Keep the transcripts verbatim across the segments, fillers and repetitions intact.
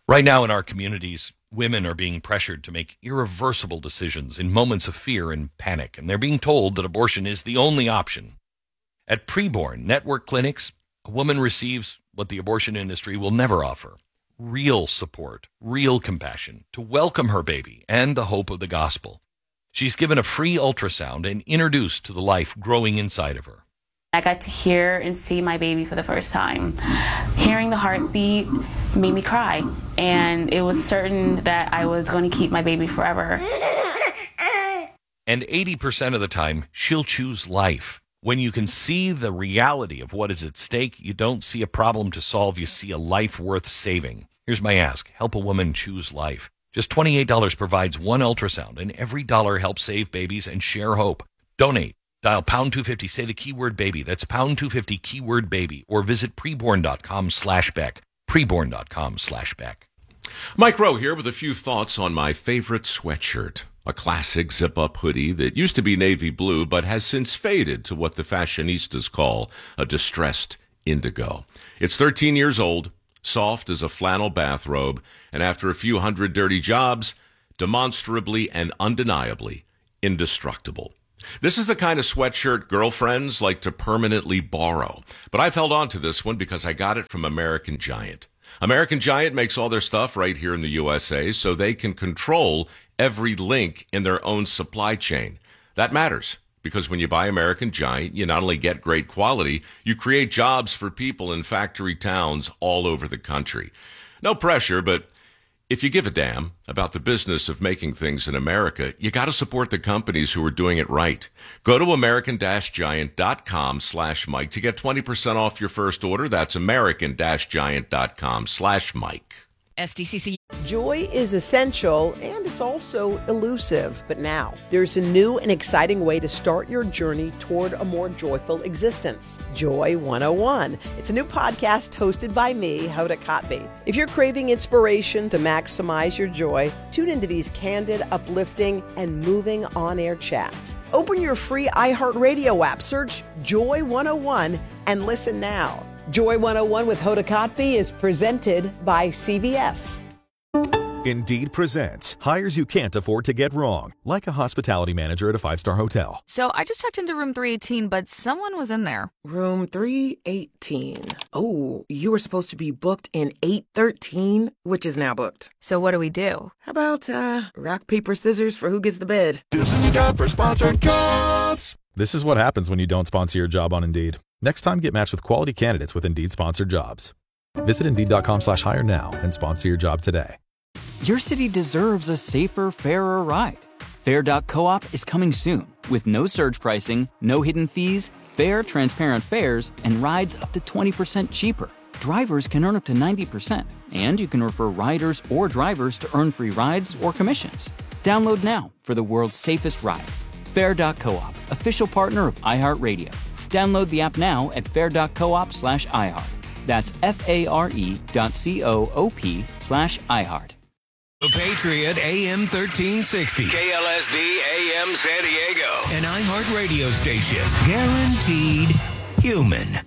Right now in our communities, women are being pressured to make irreversible decisions in moments of fear and panic, and they're being told that abortion is the only option. At Preborn Network Clinics, a woman receives what the abortion industry will never offer: real support, real compassion, to welcome her baby and the hope of the gospel. She's given a free ultrasound and introduced to the life growing inside of her. I got to hear and see my baby for the first time. Hearing the heartbeat made me cry, and it was certain that I was going to keep my baby forever. And eighty percent of the time, she'll choose life. When you can see the reality of what is at stake, you don't see a problem to solve, you see a life worth saving. Here's my ask: help a woman choose life. Just twenty-eight dollars provides one ultrasound, and every dollar helps save babies and share hope. Donate. Dial pound two fifty, say the keyword baby. That's pound two fifty, keyword baby. Or visit preborn.com slash Beck. Preborn.com slash Beck. Mike Rowe here with a few thoughts on my favorite sweatshirt. A classic zip-up hoodie that used to be navy blue but has since faded to what the fashionistas call a distressed indigo. It's thirteen years old, soft as a flannel bathrobe, and after a few hundred dirty jobs, demonstrably and undeniably indestructible. This is the kind of sweatshirt girlfriends like to permanently borrow. But I've held on to this one because I got it from American Giant. American Giant makes all their stuff right here in the U S A, so they can control every link in their own supply chain. That matters, because when you buy American Giant, you not only get great quality, you create jobs for people in factory towns all over the country. No pressure, but if you give a damn about the business of making things in America, you got to support the companies who are doing it right. Go to american-giant.com slash Mike to get twenty percent off your first order. That's american-giant.com slash Mike. S D C C. Joy is essential, and it's also elusive. But now, there's a new and exciting way to start your journey toward a more joyful existence. Joy one oh one. It's a new podcast hosted by me, Hoda Kotb. If you're craving inspiration to maximize your joy, tune into these candid, uplifting, and moving on-air chats. Open your free iHeartRadio app, search Joy one oh one, and listen now. Joy one oh one with Hoda Kotb is presented by C V S. Indeed presents hires you can't afford to get wrong, like a hospitality manager at a five-star hotel. So I just checked into room three eighteen, but someone was in there. Room three eighteen. Oh, you were supposed to be booked in eight thirteen, which is now booked. So what do we do? How about uh, rock, paper, scissors for who gets the bed? This is a job for sponsored jobs. This is what happens when you don't sponsor your job on Indeed. Next time, get matched with quality candidates with Indeed-sponsored jobs. Visit Indeed.com slash hire now and sponsor your job today. Your city deserves a safer, fairer ride. Fair dot coop is coming soon with no surge pricing, no hidden fees, fair, transparent fares, and rides up to twenty percent cheaper. Drivers can earn up to ninety percent, and you can refer riders or drivers to earn free rides or commissions. Download now for the world's safest ride. Fair dot coop, official partner of iHeartRadio. Download the app now at fair.coop slash iHeart. That's F-A-R-E dot C-O-O-P slash iHeart. The Patriot A M thirteen sixty. K L S D A M San Diego. An iHeart radio station. Guaranteed human.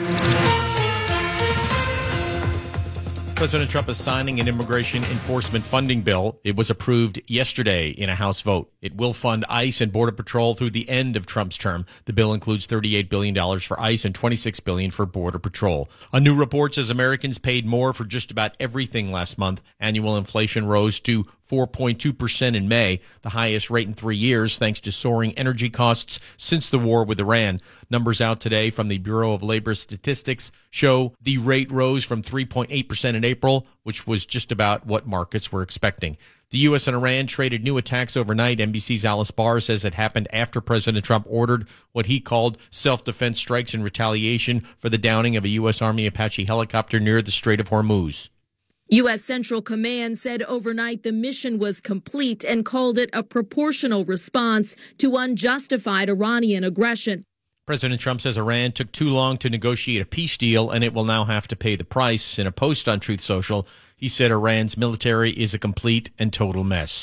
President Trump is signing an immigration enforcement funding bill. It was approved yesterday in a House vote. It will fund ICE and Border Patrol through the end of Trump's term. The bill includes thirty-eight billion dollars for ICE and twenty-six billion dollars for Border Patrol. A new report says Americans paid more for just about everything last month. Annual inflation rose to four point two percent in May, the highest rate in three years, thanks to soaring energy costs since the war with Iran. Numbers out today from the Bureau of Labor Statistics show the rate rose from three point eight percent in April, which was just about what markets were expecting. The U S and Iran traded new attacks overnight. N B C's Alice Barr says it happened after President Trump ordered what he called self-defense strikes in retaliation for the downing of a U S Army Apache helicopter near the Strait of Hormuz. U S. Central Command said overnight the mission was complete and called it a proportional response to unjustified Iranian aggression. President Trump says Iran took too long to negotiate a peace deal and it will now have to pay the price. In a post on Truth Social, he said Iran's military is a complete and total mess.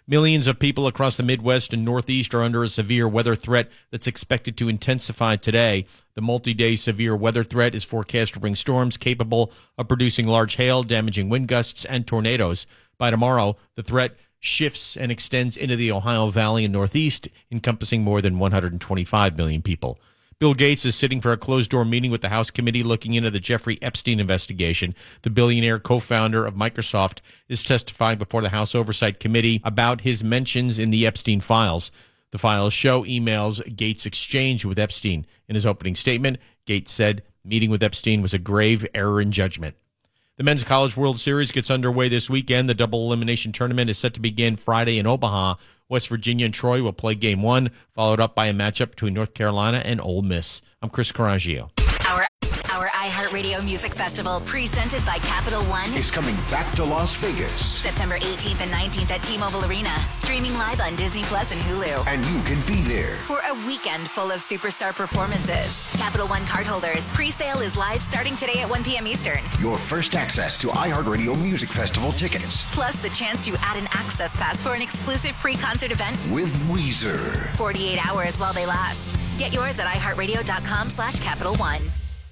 Millions of people across the Midwest and Northeast are under a severe weather threat that's expected to intensify today. The multi-day severe weather threat is forecast to bring storms capable of producing large hail, damaging wind gusts, and tornadoes. By tomorrow, the threat shifts and extends into the Ohio Valley and Northeast, encompassing more than one hundred twenty-five million people. Bill Gates is sitting for a closed-door meeting with the House committee looking into the Jeffrey Epstein investigation. The billionaire co-founder of Microsoft is testifying before the House Oversight Committee about his mentions in the Epstein files. The files show emails Gates exchanged with Epstein. In his opening statement, Gates said meeting with Epstein was a grave error in judgment. The Men's College World Series gets underway this weekend. The double elimination tournament is set to begin Friday in Omaha. West Virginia and Troy will play game one, followed up by a matchup between North Carolina and Ole Miss. I'm Chris Coraggio. Our Our iHeartRadio Music Festival, presented by Capital One, is coming back to Las Vegas. September eighteenth and nineteenth at T-Mobile Arena, streaming live on Disney Plus and Hulu. And you can be there for a weekend full of superstar performances. Capital One cardholders, pre-sale is live starting today at one p.m. Eastern. Your first access to iHeartRadio Music Festival tickets. Plus the chance to add an access pass for an exclusive pre-concert event with Weezer. forty-eight hours while they last. Get yours at iHeartRadio.com slash Capital One.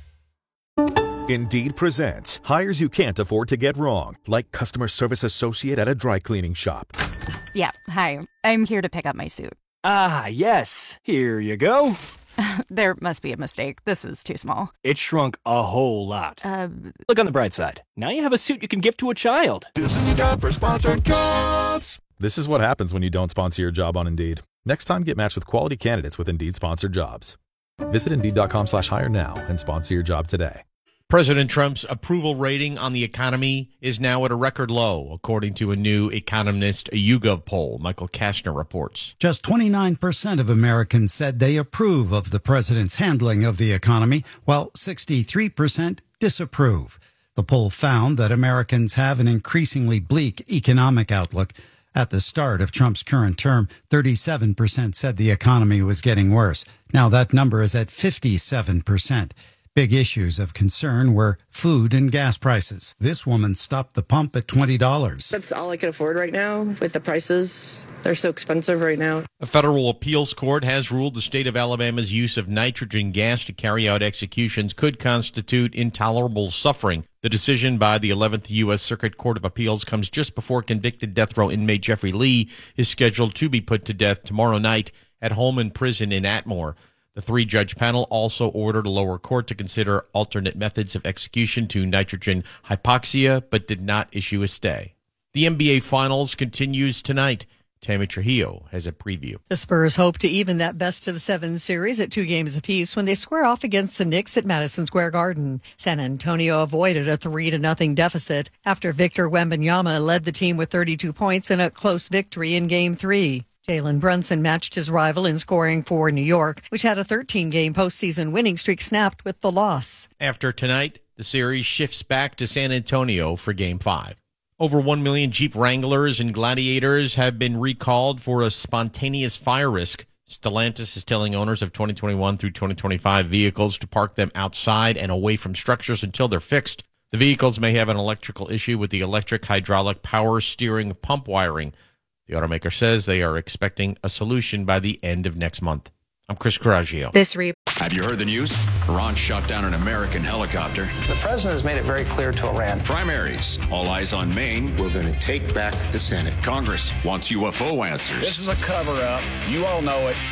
Indeed presents hires you can't afford to get wrong, like customer service associate at a dry cleaning shop. Yeah, hi. I'm here to pick up my suit. Ah, yes. Here you go. There must be a mistake. This is too small. It shrunk a whole lot. Uh, Look on the bright side. Now you have a suit you can give to a child. This is your job for sponsored jobs. This is what happens when you don't sponsor your job on Indeed. Next time, get matched with quality candidates with Indeed sponsored jobs. Visit Indeed.com slash hire now and sponsor your job today. President Trump's approval rating on the economy is now at a record low, according to a new Economist YouGov poll. Michael Kastner reports. Just twenty-nine percent of Americans said they approve of the president's handling of the economy, while sixty-three percent disapprove. The poll found that Americans have an increasingly bleak economic outlook. At the start of Trump's current term, thirty-seven percent said the economy was getting worse. Now that number is at fifty-seven percent. Big issues of concern were food and gas prices. This woman stopped the pump at twenty dollars. That's all I can afford right now with the prices. They're so expensive right now. A federal appeals court has ruled the state of Alabama's use of nitrogen gas to carry out executions could constitute intolerable suffering. The decision by the eleventh U S Circuit Court of Appeals comes just before convicted death row inmate Jeffrey Lee is scheduled to be put to death tomorrow night at Holman Prison in Atmore. The three-judge panel also ordered a lower court to consider alternate methods of execution to nitrogen hypoxia, but did not issue a stay. The N B A Finals continues tonight. Tammy Trujillo has a preview. The Spurs hope to even that best-of-seven series at two games apiece when they square off against the Knicks at Madison Square Garden. San Antonio avoided a three to nothing deficit after Victor Wembanyama led the team with thirty-two points in a close victory in Game three. Jalen Brunson matched his rival in scoring for New York, which had a thirteen-game postseason winning streak snapped with the loss. After tonight, the series shifts back to San Antonio for Game five. Over one million Jeep Wranglers and Gladiators have been recalled for a spontaneous fire risk. Stellantis is telling owners of twenty twenty-one through twenty twenty-five vehicles to park them outside and away from structures until they're fixed. The vehicles may have an electrical issue with the electric hydraulic power steering pump wiring. The automaker says they are expecting a solution by the end of next month. I'm Chris Coraggio. This re- Have you heard the news? Iran shot down an American helicopter. The president has made it very clear to Iran. Primaries. All eyes on Maine. We're going to take back the Senate. Congress wants U F O answers. This is a cover-up. You all know it.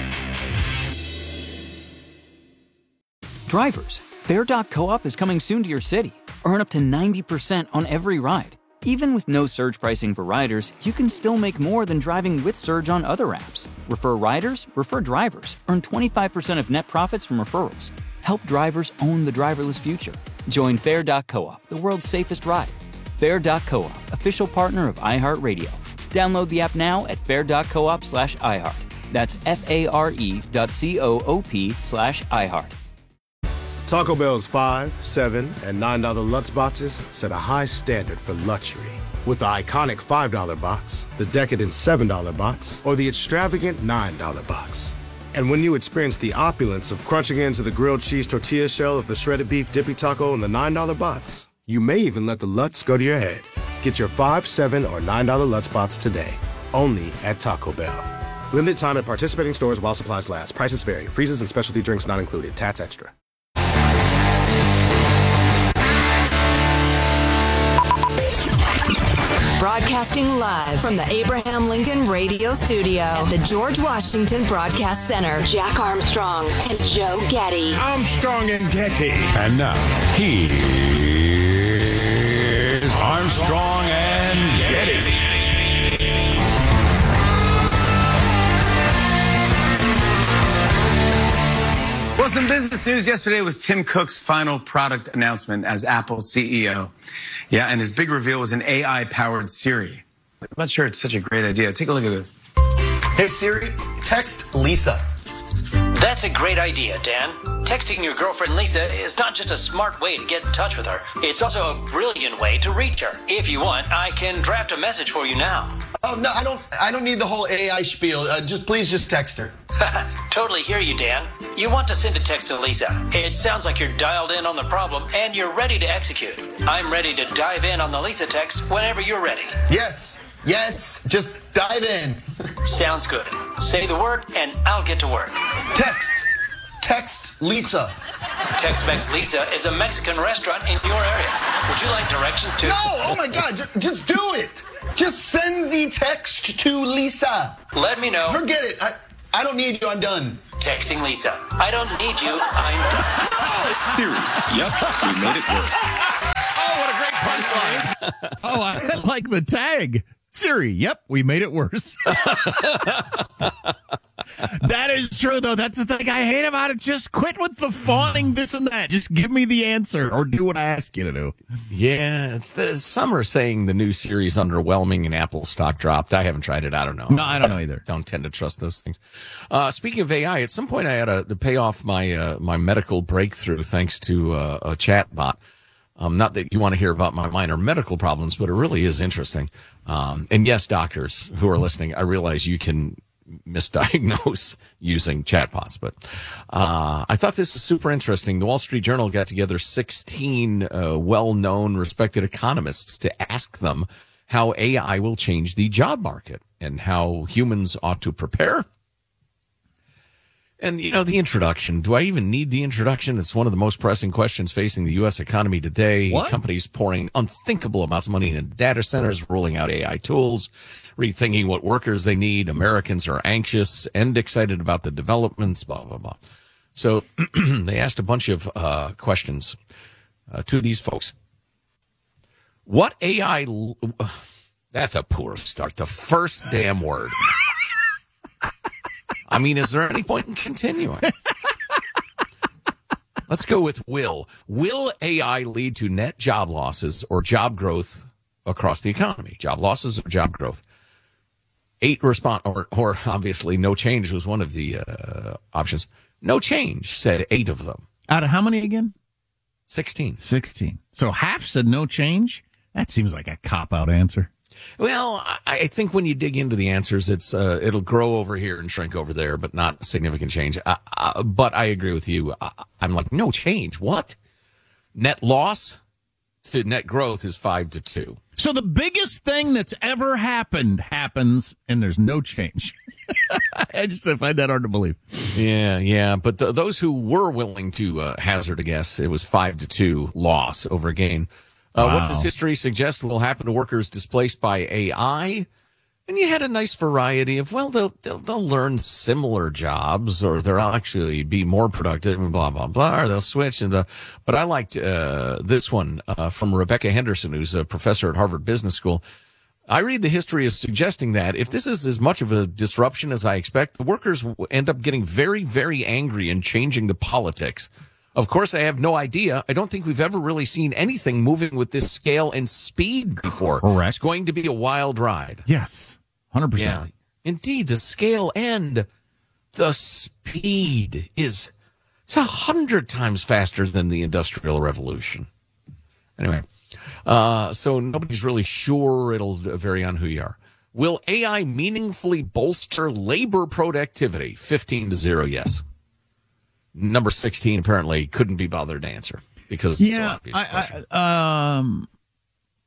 Drivers, Fair dot Co-op is coming soon to your city. Earn up to ninety percent on every ride. Even with no surge pricing for riders, you can still make more than driving with Surge on other apps. Refer riders, refer drivers. Earn twenty-five percent of net profits from referrals. Help drivers own the driverless future. Join Fair dot Co-op, the world's safest ride. Fair dot Co-op, official partner of iHeartRadio. Download the app now at fair dot coop slash iHeart. That's F-A-R-E dot C-O-O-P slash iHeart. Taco Bell's five, seven, and nine dollar Lutz boxes set a high standard for luxury. With the iconic five dollar box, the decadent seven dollar box, or the extravagant nine dollar box. And when you experience the opulence of crunching into the grilled cheese tortilla shell of the shredded beef dippy taco in the nine dollar box, you may even let the Lutz go to your head. Get your five, seven, or nine dollar Lutz box today. only at Taco Bell. Limited time at participating stores while supplies last. Prices vary. Freezes and specialty drinks not included. Tats extra. Broadcasting live from the Abraham Lincoln Radio Studio at the George Washington Broadcast Center. Jack Armstrong and Joe Getty. Armstrong and Getty. And now, here's Armstrong and Getty. Well, some business news yesterday was Tim Cook's final product announcement as Apple's C E O. Yeah, and his big reveal was an A I-powered Siri. I'm not sure it's such a great idea. Take a look at this. Hey, Siri, text Lisa. That's a great idea, Dan. Texting your girlfriend Lisa is not just a smart way to get in touch with her. It's also a brilliant way to reach her. If you want, I can draft a message for you now. Oh, no, I don't I don't need the whole A I spiel. Uh, just please just text her. Totally hear you, Dan. You want to send a text to Lisa. It sounds like you're dialed in on the problem and you're ready to execute. I'm ready to dive in on the Lisa text whenever you're ready. Yes. Yes. Just dive in. Sounds good. Say the word and I'll get to work. Text. Text Lisa. Tex-Mex Lisa is a Mexican restaurant in your area. Would you like directions to... No! Oh, my God. Just, just do it. Just send the text to Lisa. Let me know. Forget it. I, I don't need you. I'm done. Texting Lisa. I don't need you. I'm done. Siri. Yep. We made it worse. Oh, what a great punchline. Oh, I like the tag. Siri. Yep. We made it worse. That is true, though. That's the thing I hate about it. Just quit with the fawning this and that. Just give me the answer or do what I ask you to do. Yeah, it's the, some are saying the new Siri's underwhelming and Apple stock dropped. I haven't tried it. I don't know. No, I don't know either. Don't tend to trust those things. Uh, speaking of A I, at some point I had a, to pay off my uh, my medical breakthrough thanks to uh, a chat bot. Um, not that you want to hear about my minor medical problems, but it really is interesting. Um, and yes, doctors who are listening, I realize you can misdiagnose using chatbots, but uh, I thought this was super interesting. The Wall Street Journal got together sixteen uh, well-known, respected economists to ask them how A I will change the job market and how humans ought to prepare. And, you know, the introduction, do I even need the introduction? It's one of the most pressing questions facing the U S economy today. What? Companies pouring unthinkable amounts of money into data centers, rolling out A I tools, rethinking what workers they need. Americans are anxious and excited about the developments, blah, blah, blah. So they asked a bunch of uh, questions uh, to these folks. What A I... L- That's a poor start. The first damn word. I mean, is there any point in continuing? Let's go with will. Will A I lead to net job losses or job growth across the economy? Job losses or job growth? Eight respond, or, or obviously no change was one of the uh, options. No change, said eight of them. Out of how many again? Sixteen. Sixteen. So half said no change? That seems like a cop-out answer. Well, I think when you dig into the answers, it's uh, it'll grow over here and shrink over there, but not significant change. Uh, uh, but I agree with you. I, I'm like, no change. What? Net loss to net growth is five to two. So the biggest thing that's ever happened happens, and there's no change. I just I find that hard to believe. Yeah, yeah. But th- those who were willing to uh, hazard a guess, it was five to two loss over gain. Uh, wow. What does history suggest will happen to workers displaced by A I? And you had a nice variety of, well, they'll, they'll, they'll learn similar jobs, or they'll actually be more productive, and blah, blah, blah, or they'll switch. And, uh, but I liked uh, this one uh, from Rebecca Henderson, who's a professor at Harvard Business School. I read the history as suggesting that if this is as much of a disruption as I expect, the workers will end up getting very, very angry and changing the politics. Of course, I have no idea. I don't think we've ever really seen anything moving with this scale and speed before. Correct. It's going to be a wild ride. Yes, one hundred percent. Yeah, indeed, the scale and the speed is it's a hundred times faster than the Industrial Revolution. Anyway, uh, so nobody's really sure. It'll vary on who you are. Will A I meaningfully bolster labor productivity? fifteen to zero, yes. Number sixteen apparently couldn't be bothered to answer because it's yeah, so obvious. I, I, um,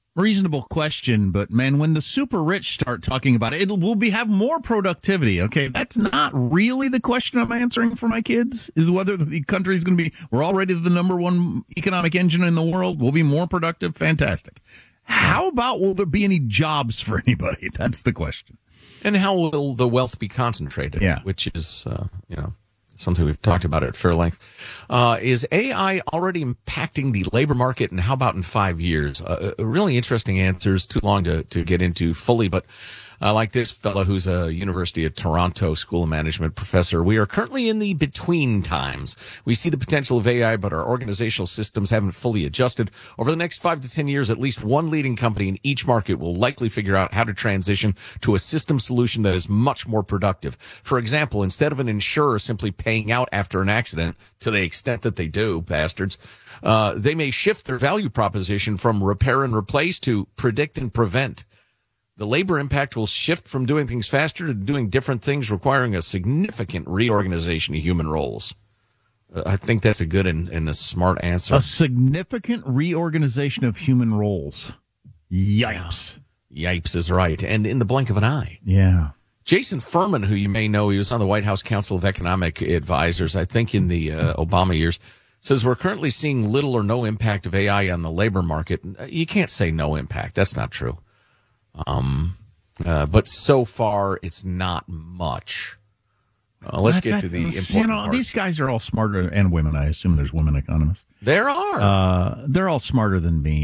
reasonable question, but man, when the super rich start talking about it, it will be have more productivity. Okay, that's not really the question I'm answering for my kids. Is whether the country is going to be. We're already the number one economic engine in the world. We'll be more productive. Fantastic. How about will there be any jobs for anybody? That's the question. And how will the wealth be concentrated? Yeah. Which is, uh, you know, something we've talked about at fair length. Uh, is A I already impacting the labor market, and how about in five years? Uh, really interesting answers, too long to, to get into fully, but I like this fellow who's a University of Toronto School of Management professor. We are currently in the between times. We see the potential of A I, but our organizational systems haven't fully adjusted. Over the next five to ten years, at least one leading company in each market will likely figure out how to transition to a system solution that is much more productive. For example, instead of an insurer simply paying out after an accident, to the extent that they do, bastards, uh, they may shift their value proposition from repair and replace to predict and prevent. The labor impact will shift from doing things faster to doing different things, requiring a significant reorganization of human roles. Uh, I think that's a good and, and a smart answer. A significant reorganization of human roles. Yipes. Yeah. Yipes is right. And in the blink of an eye. Yeah. Jason Furman, who you may know, he was on the White House Council of Economic Advisors, I think in the uh, Obama years, says we're currently seeing little or no impact of A I on the labor market. You can't say no impact. That's not true. Um, uh, but so far it's not much. Uh, let's get to the important you know, part. These guys are all smarter, and women. I assume there's women economists. There are. Uh, they're all smarter than me.